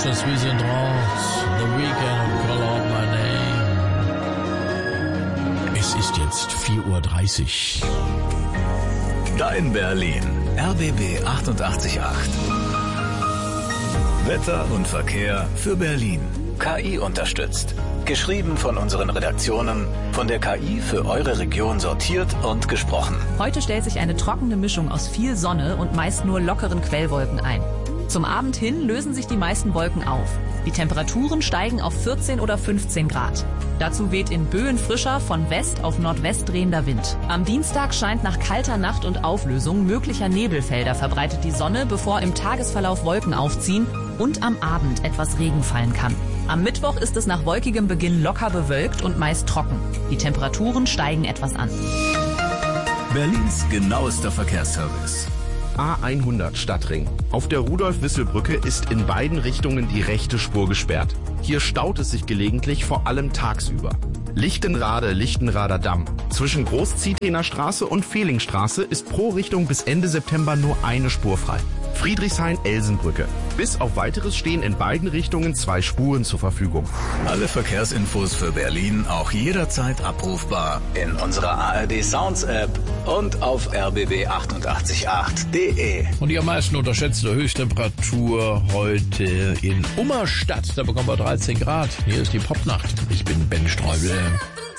just we sind raus. The Weekend und Call Out My Name. Es ist jetzt 4:30 Uhr. Dein Berlin. RBB 88.8. Wetter und Verkehr für Berlin. KI unterstützt. Geschrieben von unseren Redaktionen, von der KI für eure Region sortiert und gesprochen. Heute stellt sich eine trockene Mischung aus viel Sonne und meist nur lockeren Quellwolken ein. Zum Abend hin lösen sich die meisten Wolken auf. Die Temperaturen steigen auf 14 oder 15 Grad. Dazu weht in Böen frischer, von West auf Nordwest drehender Wind. Am Dienstag scheint nach kalter Nacht und Auflösung möglicher Nebelfelder verbreitet die Sonne, bevor im Tagesverlauf Wolken aufziehen und am Abend etwas Regen fallen kann. Am Mittwoch ist es nach wolkigem Beginn locker bewölkt und meist trocken. Die Temperaturen steigen etwas an. Berlins genauester Verkehrsservice. A100 Stadtring. Auf der Rudolf-Wissel-Brücke ist in beiden Richtungen die rechte Spur gesperrt. Hier staut es sich gelegentlich, vor allem tagsüber. Lichtenrader Damm. Zwischen Großzietener Straße und Fehlingstraße ist pro Richtung bis Ende September nur eine Spur frei. Friedrichshain-Elsenbrücke. Bis auf Weiteres stehen in beiden Richtungen 2 Spuren zur Verfügung. Alle Verkehrsinfos für Berlin auch jederzeit abrufbar in unserer ARD Sounds App und auf rbb888.de. Und die am meisten unterschätzte Höchsttemperatur heute in Ummerstadt. Da bekommen wir 13 Grad. Hier ist die Popnacht. Ich bin Ben Streubel.